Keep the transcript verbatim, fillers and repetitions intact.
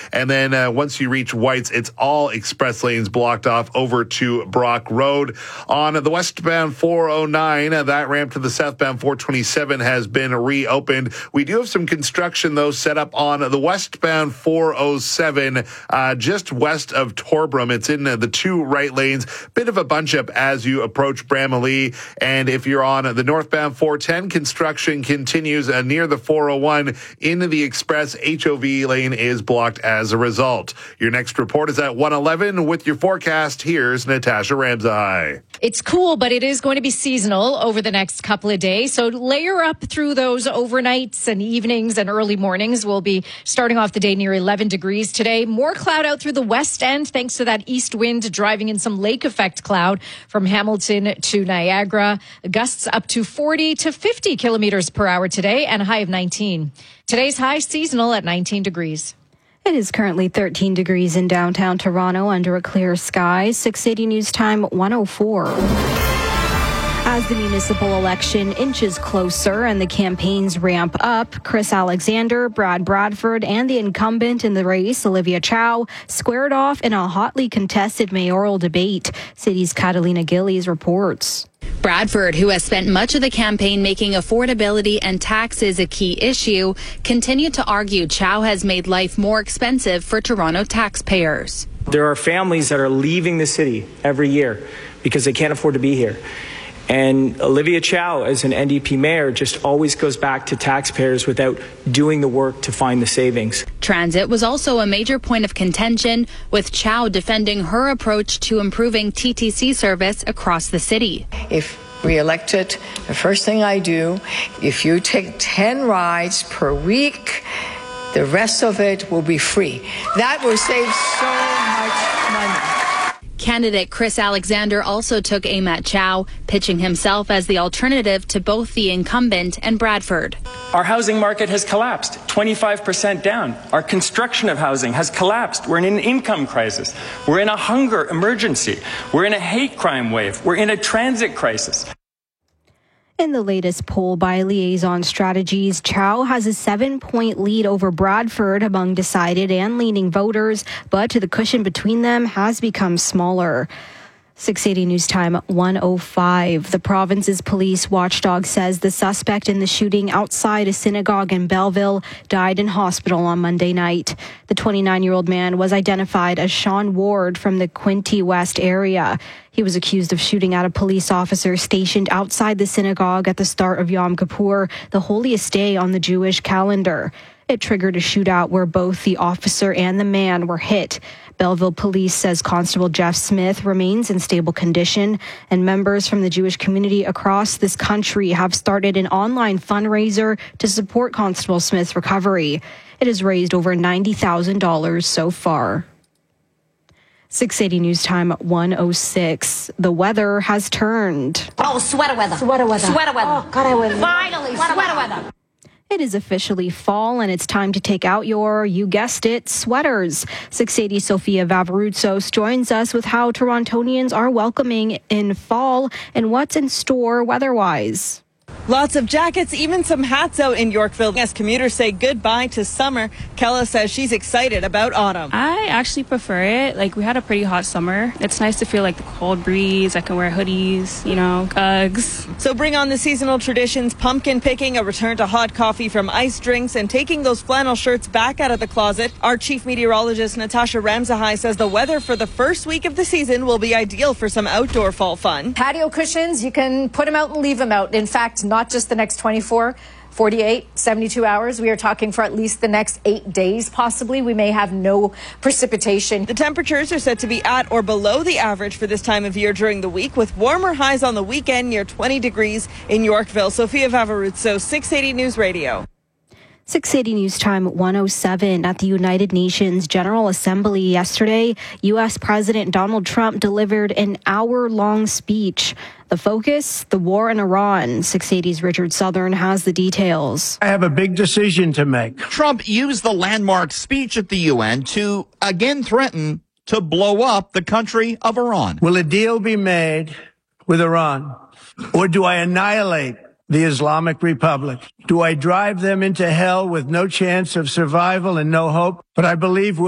And then uh, once you reach White's, it's all express lanes blocked off over to Brock Road. On the westbound four oh nine, uh, that ramp to the southbound four twenty-seven has been reopened. We do have some construction, though, set up on the westbound four oh seven, uh, just west of Torbram. It's in uh, the two right lanes. Bit of a bunch up as you approach Bramalea. And if you're on the northbound four ten, construction continues uh, near the four oh one into the express. H O V lane is blocked as a result. Your next report is at one eleven. With your forecast, here's Natasha Ramsay. It's cool, but it is going to be seasonal over the next couple of days. So layer up through those overnights and evenings and early mornings. We'll be starting off the day near eleven degrees today. More cloud out through the west end thanks to that east wind driving in some lake effect cloud from Hamilton to Niagara. Gusts up to forty to fifty kilometers per hour today and a high of nineteen. Today's high seasonal at nineteen degrees. It is currently thirteen degrees in downtown Toronto under a clear sky. six eighty News Time one oh four. As the municipal election inches closer and the campaigns ramp up, Chris Alexander, Brad Bradford, and the incumbent in the race, Olivia Chow, squared off in a hotly contested mayoral debate. City's Catalina Gillies reports. Bradford, who has spent much of the campaign making affordability and taxes a key issue, continued to argue Chow has made life more expensive for Toronto taxpayers. There are families that are leaving the city every year because they can't afford to be here. And Olivia Chow, as an N D P mayor, just always goes back to taxpayers without doing the work to find the savings. Transit was also a major point of contention, with Chow defending her approach to improving T T C service across the city. If re-elected, the first thing I do, if you take ten rides per week, the rest of it will be free. That will save so much money. Candidate Chris Alexander also took aim at Chow, pitching himself as the alternative to both the incumbent and Bradford. Our housing market has collapsed, twenty-five percent down. Our construction of housing has collapsed. We're in an income crisis. We're in a hunger emergency. We're in a hate crime wave. We're in a transit crisis. In the latest poll by Liaison Strategies, Chow has a seven-point lead over Bradford among decided and leaning voters, but the cushion between them has become smaller. six eighty News Time one oh five. The province's police watchdog says the suspect in the shooting outside a synagogue in Belleville died in hospital on Monday night. The twenty-nine-year-old man was identified as Sean Ward from the Quinte West area. He was accused of shooting at a police officer stationed outside the synagogue at the start of Yom Kippur, the holiest day on the Jewish calendar. It triggered a shootout where both the officer and the man were hit. Belleville Police says Constable Jeff Smith remains in stable condition, and members from the Jewish community across this country have started an online fundraiser to support Constable Smith's recovery. It has raised over ninety thousand dollars so far. six eighty News Time one oh six. The weather has turned. Oh, sweater weather. Sweater weather. Sweater weather. Oh, God, I was... Finally, sweater, sweater weather. weather. It is officially fall, and it's time to take out your, you guessed it, sweaters. six eighty Sophia Vavarutsos joins us with how Torontonians are welcoming in fall and what's in store weather-wise. Lots of jackets, even some hats out in Yorkville as commuters say goodbye to summer. Kella says she's excited about autumn. I actually prefer it. Like, we had a pretty hot summer. It's nice to feel like the cold breeze. I can wear hoodies, you know, Uggs. So bring on the seasonal traditions, pumpkin picking, a return to hot coffee from iced drinks, and taking those flannel shirts back out of the closet. Our chief meteorologist, Natasha Ramsahai, says the weather for the first week of the season will be ideal for some outdoor fall fun. Patio cushions, you can put them out and leave them out. In fact, not just the next twenty-four, forty-eight, seventy-two hours. We are talking for at least the next eight days, possibly. We may have no precipitation. The temperatures are set to be at or below the average for this time of year during the week, with warmer highs on the weekend near twenty degrees in Yorkville. Sophia Vavarutso, six eighty News Radio. six eighty News Time one oh seven. At the United Nations General Assembly yesterday, U S President Donald Trump delivered an hour-long speech. The focus, the war in Iran. six eighty's Richard Southern has the details. I have a big decision to make. Trump used the landmark speech at the U N to again threaten to blow up the country of Iran. Will a deal be made with Iran, or do I annihilate the Islamic Republic? Do I drive them into hell with no chance of survival and no hope? But I believe we'll